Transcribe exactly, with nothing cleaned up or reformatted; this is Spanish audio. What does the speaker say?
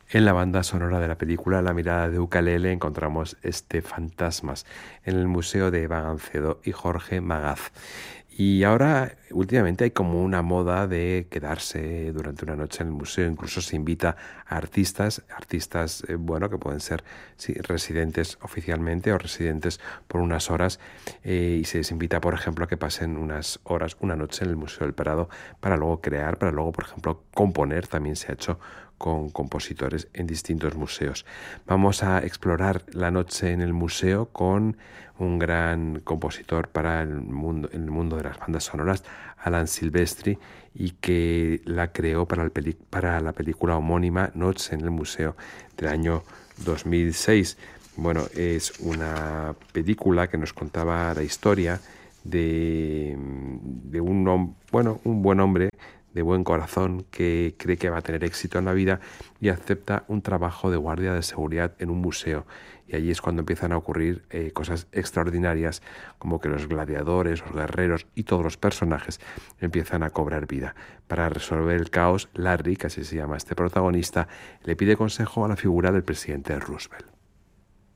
En la banda sonora de la película La mirada de Ukelele encontramos este Fantasmas en el Museo de Eva Gancedo y Jorge Magaz. Y ahora, últimamente, hay como una moda de quedarse durante una noche en el museo. Incluso se invita a artistas, artistas, eh, bueno, que pueden ser sí, residentes oficialmente o residentes por unas horas. Eh, y se les invita, por ejemplo, a que pasen unas horas, una noche en el Museo del Prado para luego crear, para luego, por ejemplo, componer. También se ha hecho con compositores en distintos museos. Vamos a explorar la noche en el museo con un gran compositor para el mundo, el mundo de las bandas sonoras, Alan Silvestri, y que la creó para, el peli- para la película homónima Noche en el Museo del año dos mil seis. Bueno, es una película que nos contaba la historia de, de un, bueno, un buen hombre de buen corazón que cree que va a tener éxito en la vida y acepta un trabajo de guardia de seguridad en un museo. Y allí es cuando empiezan a ocurrir eh, cosas extraordinarias, como que los gladiadores, los guerreros y todos los personajes empiezan a cobrar vida. Para resolver el caos, Larry, que así se llama este protagonista, le pide consejo a la figura del presidente Roosevelt.